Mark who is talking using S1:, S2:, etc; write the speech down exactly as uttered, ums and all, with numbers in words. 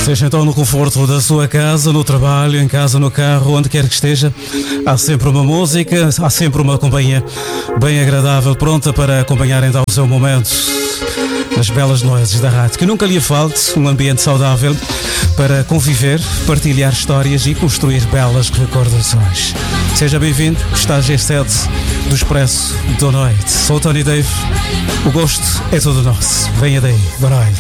S1: Seja então no conforto da sua casa, no trabalho, em casa, no carro, onde quer que esteja, há sempre uma música, há sempre uma companhia bem agradável, pronta para acompanhar então o seu momento nas belas noites da rádio. Que nunca lhe falte um ambiente saudável para conviver, partilhar histórias e construir belas recordações. Seja bem-vindo, está a G sete do Expresso da Noite. Sou o Tony Dave, o gosto é todo nosso. Venha daí, boa noite.